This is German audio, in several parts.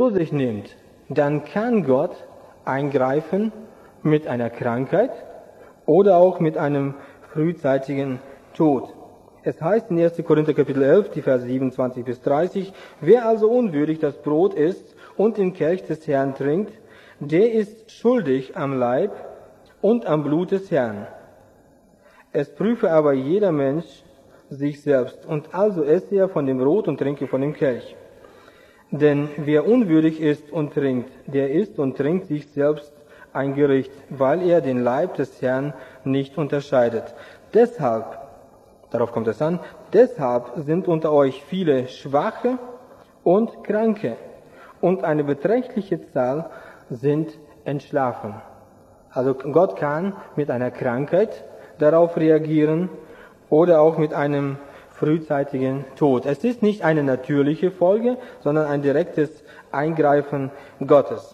zu sich nimmt, dann kann Gott eingreifen mit einer Krankheit oder auch mit einem frühzeitigen Tod. Es heißt in 1. Korinther Kapitel 11, die Verse 27 bis 30, wer also unwürdig das Brot isst und den Kelch des Herrn trinkt, der ist schuldig am Leib und am Blut des Herrn. Es prüfe aber jeder Mensch sich selbst, und also esse er von dem Brot und trinke von dem Kelch. Denn wer unwürdig isst und trinkt, der isst und trinkt sich selbst ein Gericht, weil er den Leib des Herrn nicht unterscheidet. Deshalb, darauf kommt es an, deshalb sind unter euch viele Schwache und Kranke, und eine beträchtliche Zahl sind entschlafen. Also Gott kann mit einer Krankheit darauf reagieren oder auch mit einem frühzeitigen Tod. Es ist nicht eine natürliche Folge, sondern ein direktes Eingreifen Gottes.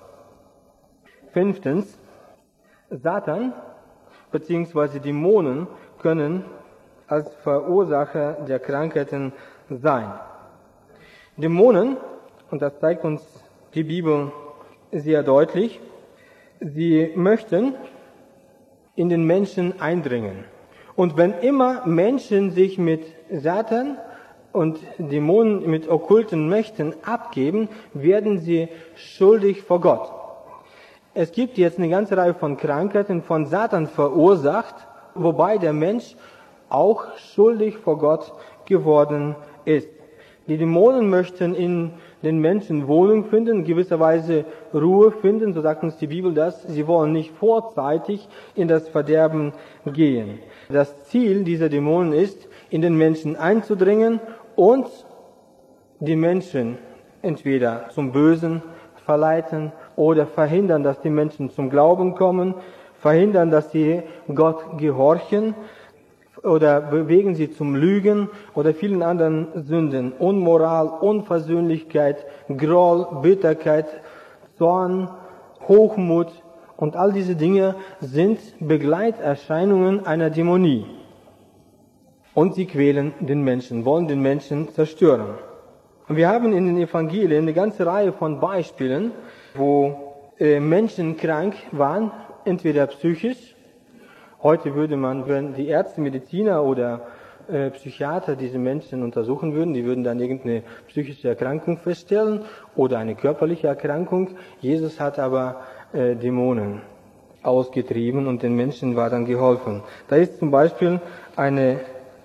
5. Satan bzw. Dämonen können als Verursacher der Krankheiten sein. Dämonen, und das zeigt uns die Bibel sehr deutlich, sie möchten in den Menschen eindringen. Und wenn immer Menschen sich mit Satan und Dämonen, mit okkulten Mächten abgeben, werden sie schuldig vor Gott. Es gibt jetzt eine ganze Reihe von Krankheiten von Satan verursacht, wobei der Mensch auch schuldig vor Gott geworden ist. Die Dämonen möchten in den Menschen Wohnung finden, in gewisser Weise Ruhe finden, so sagt uns die Bibel das. Sie wollen nicht vorzeitig in das Verderben gehen. Das Ziel dieser Dämonen ist, in den Menschen einzudringen und die Menschen entweder zum Bösen verleiten oder verhindern, dass die Menschen zum Glauben kommen, verhindern, dass sie Gott gehorchen, oder bewegen sie zum Lügen oder vielen anderen Sünden. Unmoral, Unversöhnlichkeit, Groll, Bitterkeit, Zorn, Hochmut und all diese Dinge sind Begleiterscheinungen einer Dämonie. Und sie quälen den Menschen, wollen den Menschen zerstören. Und wir haben in den Evangelien eine ganze Reihe von Beispielen, wo Menschen krank waren, entweder psychisch. Heute wenn die Ärzte, Mediziner oder Psychiater diese Menschen untersuchen würden, die würden dann irgendeine psychische Erkrankung feststellen oder eine körperliche Erkrankung. Jesus hat aber Dämonen ausgetrieben und den Menschen war dann geholfen. Da ist zum Beispiel eine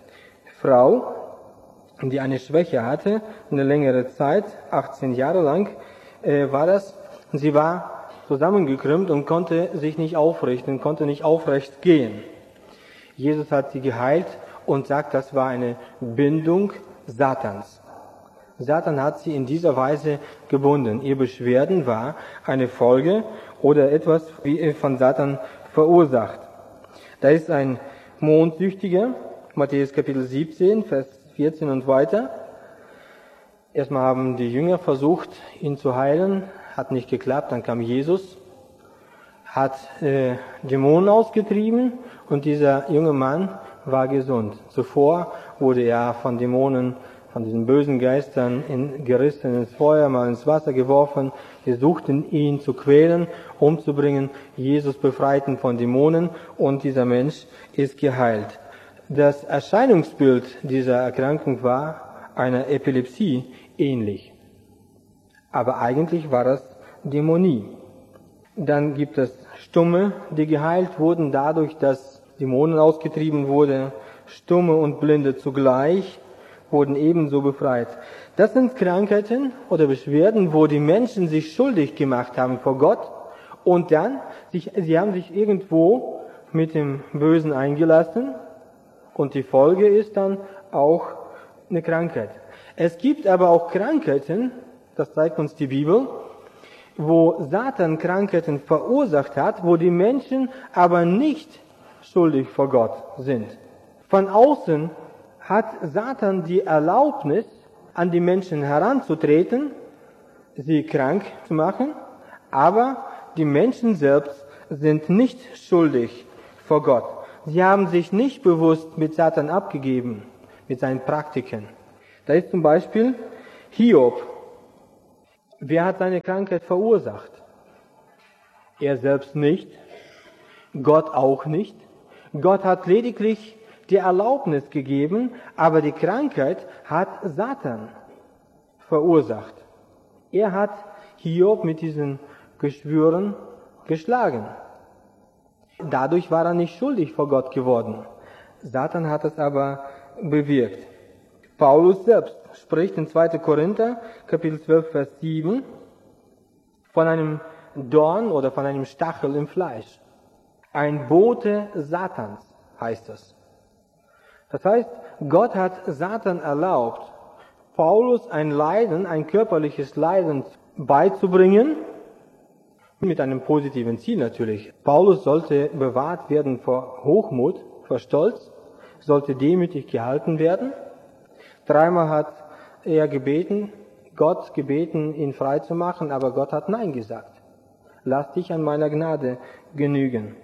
Frau, die eine Schwäche hatte, eine längere Zeit, 18 Jahre lang war das. Sie war zusammengekrümmt und konnte sich nicht aufrichten, konnte nicht aufrecht gehen. Jesus hat sie geheilt und sagt, das war eine Bindung Satans. Satan hat sie in dieser Weise gebunden. Ihr Beschwerden war eine Folge oder etwas wie von Satan verursacht. Da ist ein Mondsüchtiger, Matthäus Kapitel 17, Vers 14 und weiter. Erstmal haben die Jünger versucht, ihn zu heilen, hat nicht geklappt, dann kam Jesus, hat Dämonen ausgetrieben und dieser junge Mann war gesund. Zuvor wurde er von Dämonen, von diesen bösen Geistern gerissen ins Feuer, mal ins Wasser geworfen. Sie suchten ihn zu quälen, umzubringen. Jesus befreiten von Dämonen und dieser Mensch ist geheilt. Das Erscheinungsbild dieser Erkrankung war einer Epilepsie ähnlich. Aber eigentlich war das Dämonie. Dann gibt es Stumme, die geheilt wurden dadurch, dass Dämonen ausgetrieben wurden. Stumme und Blinde zugleich wurden ebenso befreit. Das sind Krankheiten oder Beschwerden, wo die Menschen sich schuldig gemacht haben vor Gott und dann, sie haben sich irgendwo mit dem Bösen eingelassen und die Folge ist dann auch eine Krankheit. Es gibt aber auch Krankheiten, das zeigt uns die Bibel, wo Satan Krankheiten verursacht hat, wo die Menschen aber nicht schuldig vor Gott sind. Von außen hat Satan die Erlaubnis, an die Menschen heranzutreten, sie krank zu machen, aber die Menschen selbst sind nicht schuldig vor Gott. Sie haben sich nicht bewusst mit Satan abgegeben, mit seinen Praktiken. Da ist zum Beispiel Hiob. Wer hat seine Krankheit verursacht? Er selbst nicht, Gott auch nicht. Gott hat lediglich die Erlaubnis gegeben, aber die Krankheit hat Satan verursacht. Er hat Hiob mit diesen Geschwüren geschlagen. Dadurch war er nicht schuldig vor Gott geworden. Satan hat es aber bewirkt. Paulus selbst spricht in 2. Korinther, Kapitel 12, Vers 7, von einem Dorn oder von einem Stachel im Fleisch. Ein Bote Satans heißt es. Das heißt, Gott hat Satan erlaubt, Paulus ein Leiden, ein körperliches Leiden beizubringen, mit einem positiven Ziel natürlich. Paulus sollte bewahrt werden vor Hochmut, vor Stolz, sollte demütig gehalten werden. 3-mal hat er Gott gebeten, ihn frei zu machen, aber Gott hat Nein gesagt. Lass dich an meiner Gnade genügen.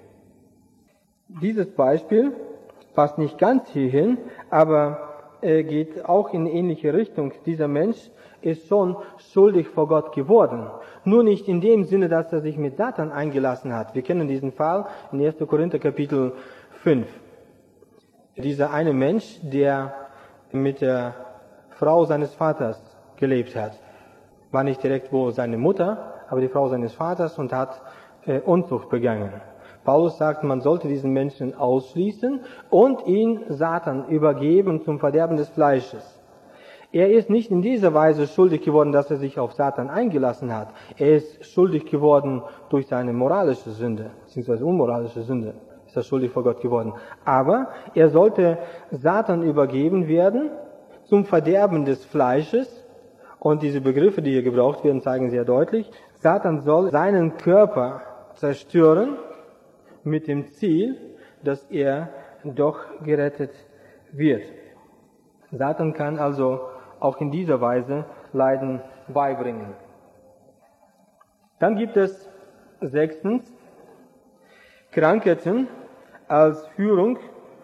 Dieses Beispiel passt nicht ganz hierhin, aber geht auch in ähnliche Richtung. Dieser Mensch ist schon schuldig vor Gott geworden. Nur nicht in dem Sinne, dass er sich mit Satan eingelassen hat. Wir kennen diesen Fall in 1. Korinther Kapitel 5. Dieser eine Mensch, der mit der Frau seines Vaters gelebt hat, war nicht direkt wohl seine Mutter, aber die Frau seines Vaters und hat Unzucht begangen. Paulus sagt, man sollte diesen Menschen ausschließen und ihn Satan übergeben zum Verderben des Fleisches. Er ist nicht in dieser Weise schuldig geworden, dass er sich auf Satan eingelassen hat. Er ist schuldig geworden durch seine moralische Sünde, beziehungsweise unmoralische Sünde, ist er schuldig vor Gott geworden. Aber er sollte Satan übergeben werden zum Verderben des Fleisches. Und diese Begriffe, die hier gebraucht werden, zeigen sehr deutlich, Satan soll seinen Körper zerstören, mit dem Ziel, dass er doch gerettet wird. Satan kann also auch in dieser Weise Leiden beibringen. Dann gibt es 6. Krankheiten als Führung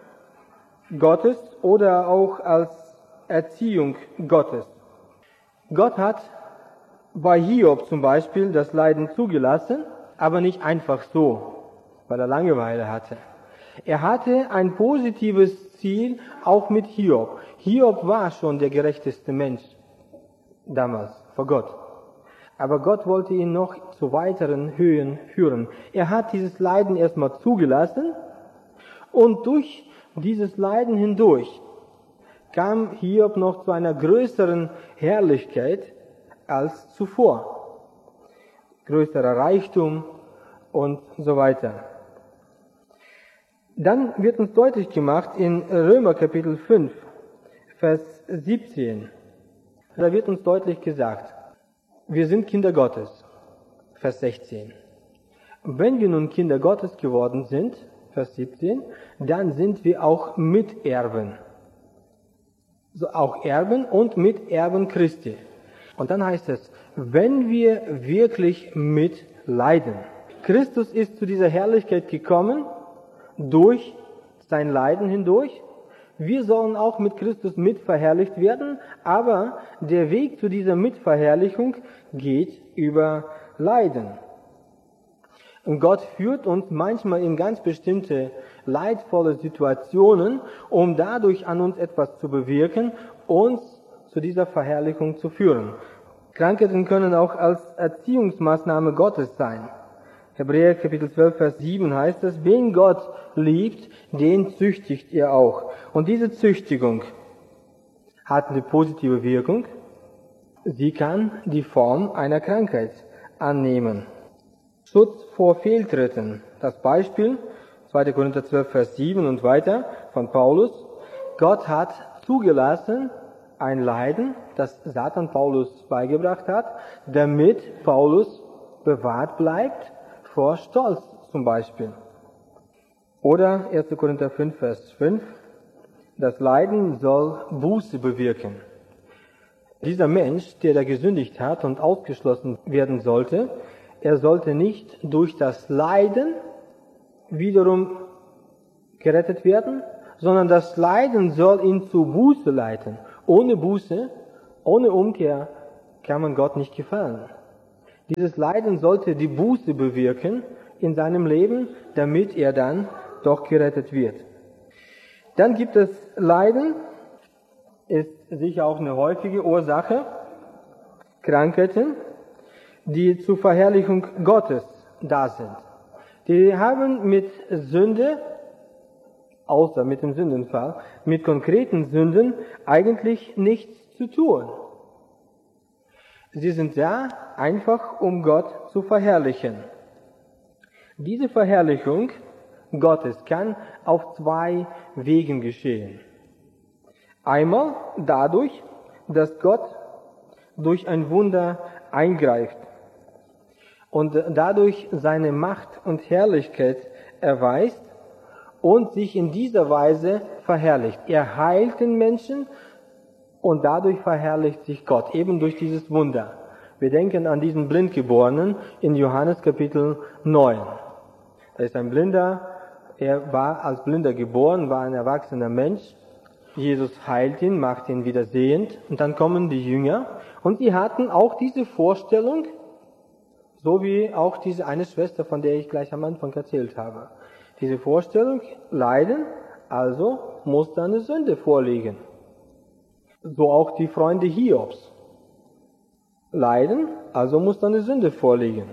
Gottes oder auch als Erziehung Gottes. Gott hat bei Hiob zum Beispiel das Leiden zugelassen, aber nicht einfach so, weil er Langeweile hatte. Er hatte ein positives Ziel auch mit Hiob. Hiob war schon der gerechteste Mensch damals vor Gott. Aber Gott wollte ihn noch zu weiteren Höhen führen. Er hat dieses Leiden erstmal zugelassen und durch dieses Leiden hindurch kam Hiob noch zu einer größeren Herrlichkeit als zuvor. Größerer Reichtum und so weiter. Dann wird uns deutlich gemacht in Römer Kapitel 5, Vers 17. Da wird uns deutlich gesagt, wir sind Kinder Gottes. Vers 16. Wenn wir nun Kinder Gottes geworden sind, Vers 17, dann sind wir auch Miterben. So auch Erben und Miterben Christi. Und dann heißt es, wenn wir wirklich mitleiden. Christus ist zu dieser Herrlichkeit gekommen, durch sein Leiden hindurch. Wir sollen auch mit Christus mitverherrlicht werden, aber der Weg zu dieser Mitverherrlichung geht über Leiden. Und Gott führt uns manchmal in ganz bestimmte leidvolle Situationen, um dadurch an uns etwas zu bewirken, uns zu dieser Verherrlichung zu führen. Krankheiten können auch als Erziehungsmaßnahme Gottes sein. Hebräer Kapitel 12, Vers 7 heißt es, wen Gott liebt, den züchtigt er auch. Und diese Züchtigung hat eine positive Wirkung. Sie kann die Form einer Krankheit annehmen. Schutz vor Fehltritten. Das Beispiel, 2. Korinther 12, Vers 7 und weiter von Paulus. Gott hat zugelassen ein Leiden, das Satan Paulus beigebracht hat, damit Paulus bewahrt bleibt vor Stolz zum Beispiel. Oder 1. Korinther 5, Vers 5. Das Leiden soll Buße bewirken. Dieser Mensch, der da gesündigt hat und ausgeschlossen werden sollte, er sollte nicht durch das Leiden wiederum gerettet werden, sondern das Leiden soll ihn zu Buße leiten. Ohne Buße, ohne Umkehr kann man Gott nicht gefallen. Dieses Leiden sollte die Buße bewirken in seinem Leben, damit er dann doch gerettet wird. Dann gibt es Leiden, ist sicher auch eine häufige Ursache, Krankheiten, die zur Verherrlichung Gottes da sind. Die haben mit Sünde, außer mit dem Sündenfall, mit konkreten Sünden eigentlich nichts zu tun. Sie sind da einfach, um Gott zu verherrlichen. Diese Verherrlichung Gottes kann auf zwei Wegen geschehen. Einmal dadurch, dass Gott durch ein Wunder eingreift und dadurch seine Macht und Herrlichkeit erweist und sich in dieser Weise verherrlicht. Er heilt den Menschen und dadurch verherrlicht sich Gott, eben durch dieses Wunder. Wir denken an diesen Blindgeborenen in Johannes Kapitel 9. Da ist ein Blinder, er war als Blinder geboren, war ein erwachsener Mensch. Jesus heilt ihn, macht ihn wieder sehend und dann kommen die Jünger und sie hatten auch diese Vorstellung, so wie auch diese eine Schwester, von der ich gleich am Anfang erzählt habe. Diese Vorstellung, Leiden, also muss da eine Sünde vorliegen. So auch die Freunde Hiobs. Leiden, also muss da eine Sünde vorliegen.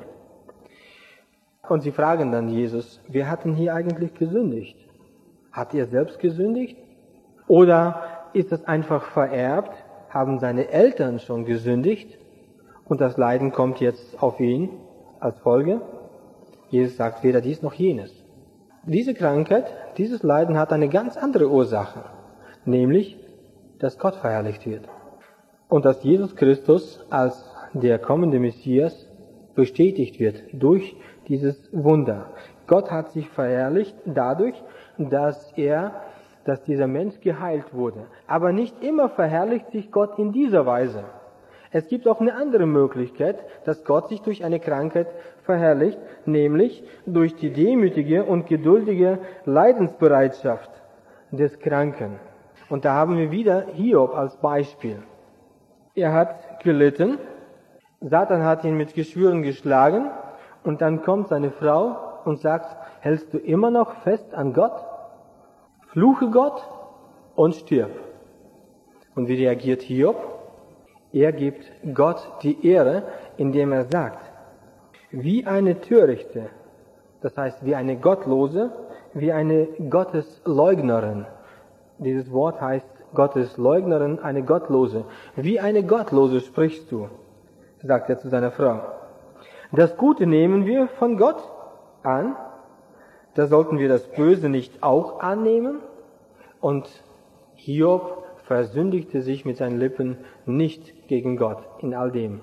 Und sie fragen dann Jesus, wer hat denn hier eigentlich gesündigt? Hat er selbst gesündigt? Oder ist das einfach vererbt? Haben seine Eltern schon gesündigt? Und das Leiden kommt jetzt auf ihn als Folge? Jesus sagt weder dies noch jenes. Diese Krankheit, dieses Leiden hat eine ganz andere Ursache. Nämlich, dass Gott verherrlicht wird. Und dass Jesus Christus als der kommende Messias bestätigt wird durch dieses Wunder. Gott hat sich verherrlicht dadurch, dass dieser Mensch geheilt wurde. Aber nicht immer verherrlicht sich Gott in dieser Weise. Es gibt auch eine andere Möglichkeit, dass Gott sich durch eine Krankheit verherrlicht, nämlich durch die demütige und geduldige Leidensbereitschaft des Kranken. Und da haben wir wieder Hiob als Beispiel. Er hat gelitten, Satan hat ihn mit Geschwüren geschlagen und dann kommt seine Frau und sagt, hältst du immer noch fest an Gott? Fluche Gott und stirb. Und wie reagiert Hiob? Er gibt Gott die Ehre, indem er sagt, wie eine Törichte, das heißt wie eine Gottlose, wie eine Gottesleugnerin. Dieses Wort heißt Gottesleugnerin, eine Gottlose. Wie eine Gottlose sprichst du, sagt er zu seiner Frau. Das Gute nehmen wir von Gott an, da sollten wir das Böse nicht auch annehmen. Und Hiob versündigte sich mit seinen Lippen nicht gegen Gott in all dem.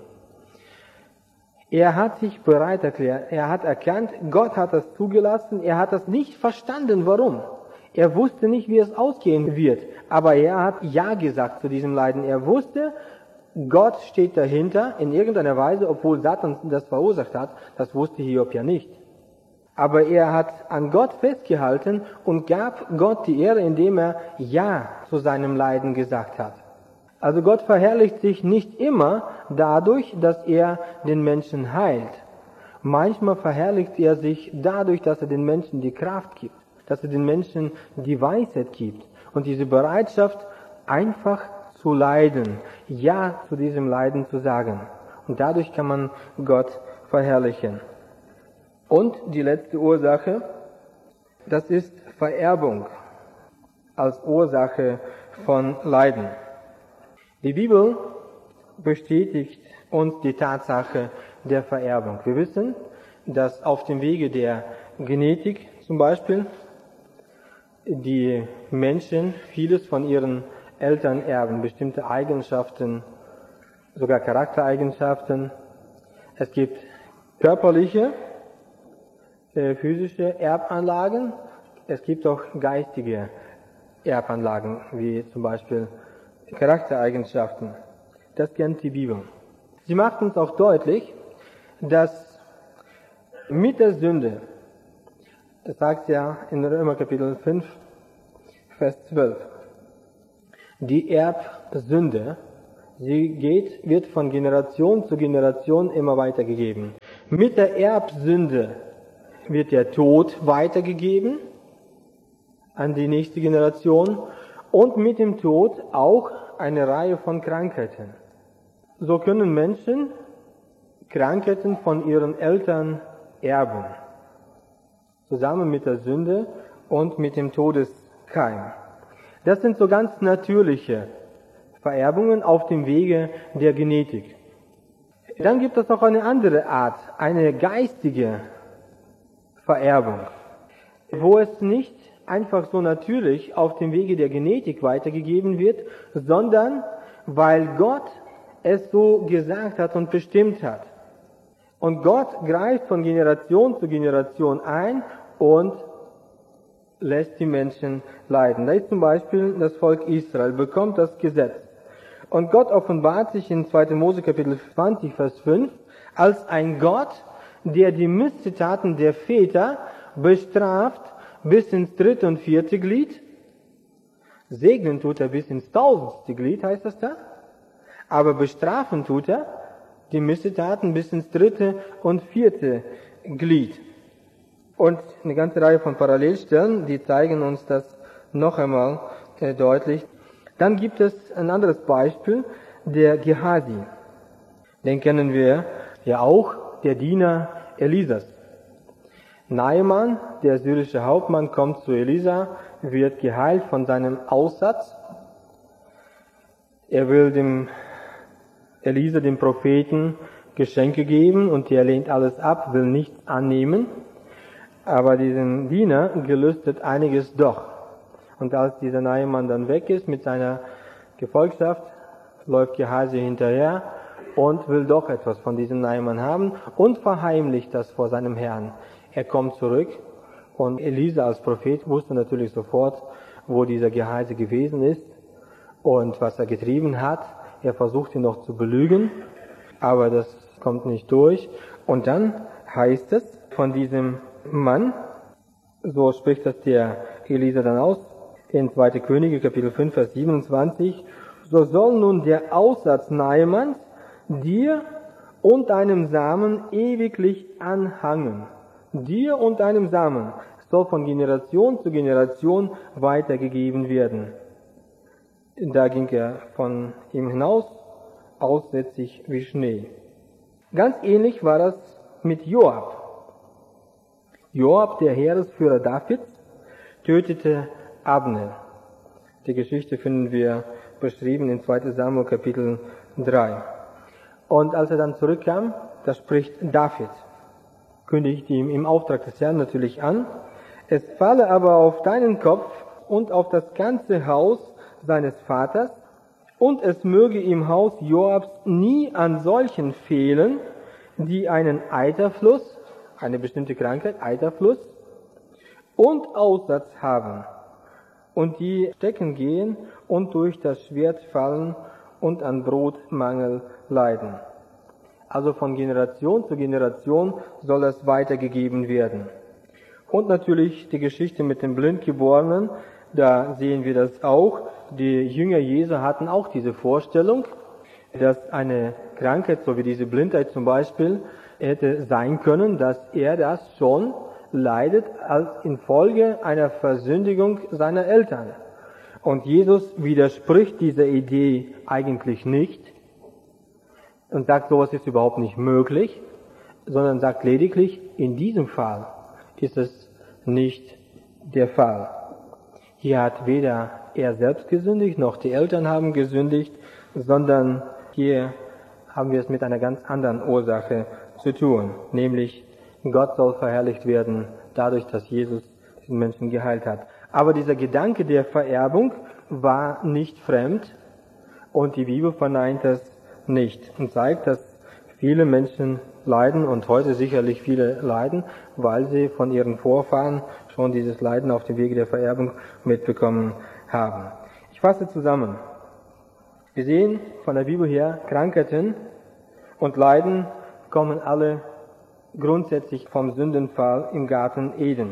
Er hat sich bereit erklärt, er hat erkannt, Gott hat das zugelassen, er hat das nicht verstanden, warum. Er wusste nicht, wie es ausgehen wird, aber er hat Ja gesagt zu diesem Leiden. Er wusste, Gott steht dahinter in irgendeiner Weise, obwohl Satan das verursacht hat, das wusste Hiob ja nicht. Aber er hat an Gott festgehalten und gab Gott die Ehre, indem er Ja zu seinem Leiden gesagt hat. Also Gott verherrlicht sich nicht immer dadurch, dass er den Menschen heilt. Manchmal verherrlicht er sich dadurch, dass er den Menschen die Kraft gibt, dass er den Menschen die Weisheit gibt und diese Bereitschaft, einfach zu leiden, Ja zu diesem Leiden zu sagen. Und dadurch kann man Gott verherrlichen. Und die letzte Ursache, das ist Vererbung als Ursache von Leiden. Die Bibel bestätigt uns die Tatsache der Vererbung. Wir wissen, dass auf dem Wege der Genetik zum Beispiel die Menschen vieles von ihren Eltern erben, bestimmte Eigenschaften, sogar Charaktereigenschaften. Es gibt körperliche, physische Erbanlagen, es gibt auch geistige Erbanlagen, wie zum Beispiel Charaktereigenschaften. Das kennt die Bibel. Sie macht uns auch deutlich, dass mit der Sünde, das sagt ja in Römer Kapitel 5, Vers 12, die Erbsünde wird von Generation zu Generation immer weitergegeben. Mit der Erbsünde wird der Tod weitergegeben an die nächste Generation und mit dem Tod auch eine Reihe von Krankheiten. So können Menschen Krankheiten von ihren Eltern erben, zusammen mit der Sünde und mit dem Todeskeim. Das sind so ganz natürliche Vererbungen auf dem Wege der Genetik. Dann gibt es noch eine andere Art, eine geistige Vererbung, wo es nicht einfach so natürlich auf dem Wege der Genetik weitergegeben wird, sondern weil Gott es so gesagt hat und bestimmt hat. Und Gott greift von Generation zu Generation ein und lässt die Menschen leiden. Da ist zum Beispiel das Volk Israel, bekommt das Gesetz. Und Gott offenbart sich in 2. Mose Kapitel 20, Vers 5, als ein Gott, der die Missetaten der Väter bestraft bis ins 3. und 4. Glied. Segnen tut er bis ins 1000. Glied, heißt das da. Aber bestrafen tut er die Missetaten bis ins 3. und 4. Glied. Und eine ganze Reihe von Parallelstellen, die zeigen uns das noch einmal deutlich. Dann gibt es ein anderes Beispiel, der Gehasi. Den kennen wir ja auch, der Diener Elisas. Naaman, der syrische Hauptmann, kommt zu Elisa, wird geheilt von seinem Aussatz. Er will dem Elisa, dem Propheten, Geschenke geben und er lehnt alles ab, will nichts annehmen. Aber diesem Diener gelüstet einiges doch. Und als dieser Naaman dann weg ist mit seiner Gefolgschaft, läuft Gehasi hinterher und will doch etwas von diesem Naaman haben und verheimlicht das vor seinem Herrn. Er kommt zurück und Elisa als Prophet wusste natürlich sofort, wo dieser Gehasi gewesen ist und was er getrieben hat. Er versucht ihn noch zu belügen, aber das kommt nicht durch. Und dann heißt es von diesem Mann, so spricht das der Elisa dann aus, in 2. Könige, Kapitel 5, Vers 27, so soll nun der Aussatz Naamans dir und deinem Samen ewiglich anhangen. Dir und deinem Samen soll von Generation zu Generation weitergegeben werden. Da ging er von ihm hinaus, aussätzig wie Schnee. Ganz ähnlich war das mit Joab. Joab, der Heeresführer Davids, tötete Abner. Die Geschichte finden wir beschrieben in 2. Samuel Kapitel 3. Und als er dann zurückkam, da spricht David, kündigt ihm im Auftrag des Herrn natürlich an, es falle aber auf deinen Kopf und auf das ganze Haus seines Vaters, und es möge im Haus Joabs nie an solchen fehlen, die einen Eiterfluss, eine bestimmte Krankheit, Eiterfluss, und Aussatz haben, und die stecken gehen und durch das Schwert fallen und an Brotmangel leiden. Also von Generation zu Generation soll das weitergegeben werden. Und natürlich die Geschichte mit dem Blindgeborenen, da sehen wir das auch. Die Jünger Jesu hatten auch diese Vorstellung, dass eine Krankheit, so wie diese Blindheit zum Beispiel, hätte sein können, dass er das schon leidet als infolge einer Versündigung seiner Eltern. Und Jesus widerspricht dieser Idee eigentlich nicht und sagt, sowas ist überhaupt nicht möglich, sondern sagt lediglich, in diesem Fall ist es nicht der Fall. Hier hat weder er selbst gesündigt, noch die Eltern haben gesündigt, sondern hier haben wir es mit einer ganz anderen Ursache zu tun, nämlich Gott soll verherrlicht werden dadurch, dass Jesus diesen Menschen geheilt hat. Aber dieser Gedanke der Vererbung war nicht fremd und die Bibel verneint das nicht und zeigt, dass viele Menschen leiden und heute sicherlich viele leiden, weil sie von ihren Vorfahren schon dieses Leiden auf dem Wege der Vererbung mitbekommen haben. Ich fasse zusammen. Wir sehen von der Bibel her, Krankheiten und Leiden kommen alle grundsätzlich vom Sündenfall im Garten Eden.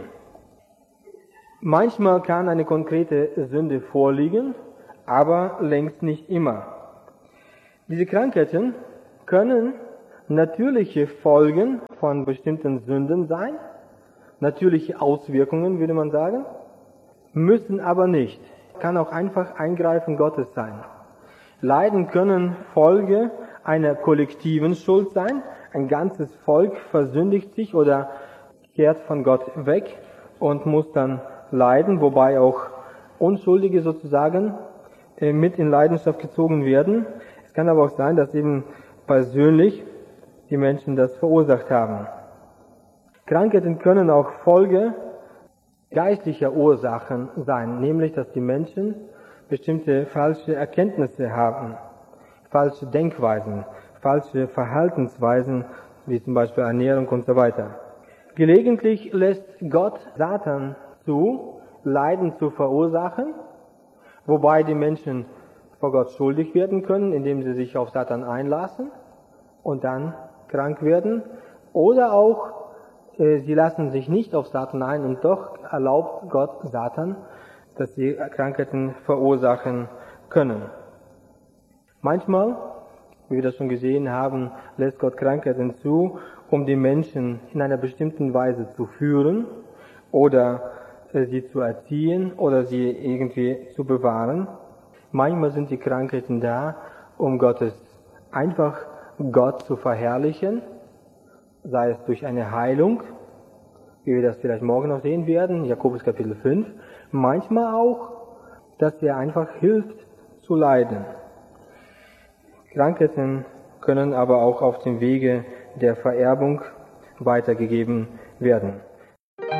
Manchmal kann eine konkrete Sünde vorliegen, aber längst nicht immer. Diese Krankheiten können natürliche Folgen von bestimmten Sünden sein, natürliche Auswirkungen, würde man sagen, müssen aber nicht. Kann auch einfach Eingreifen Gottes sein. Leiden können Folge einer kollektiven Schuld sein. Ein ganzes Volk versündigt sich oder kehrt von Gott weg und muss dann leiden, wobei auch Unschuldige sozusagen mit in Leidenschaft gezogen werden. Es kann aber auch sein, dass eben persönlich die Menschen das verursacht haben. Krankheiten können auch Folge geistlicher Ursachen sein, nämlich dass die Menschen bestimmte falsche Erkenntnisse haben, falsche Denkweisen, falsche Verhaltensweisen, wie zum Beispiel Ernährung und so weiter. Gelegentlich lässt Gott Satan zu, Leiden zu verursachen, wobei die Menschen vor Gott schuldig werden können, indem sie sich auf Satan einlassen und dann krank werden. Oder auch, sie lassen sich nicht auf Satan ein und doch erlaubt Gott Satan, dass sie Krankheiten verursachen können. Manchmal, wie wir das schon gesehen haben, lässt Gott Krankheiten zu, um die Menschen in einer bestimmten Weise zu führen oder sie zu erziehen oder sie irgendwie zu bewahren. Manchmal sind die Krankheiten da, um einfach Gott zu verherrlichen, sei es durch eine Heilung, wie wir das vielleicht morgen noch sehen werden, Jakobus Kapitel 5, manchmal auch, dass er einfach hilft zu leiden. Krankheiten können aber auch auf dem Wege der Vererbung weitergegeben werden.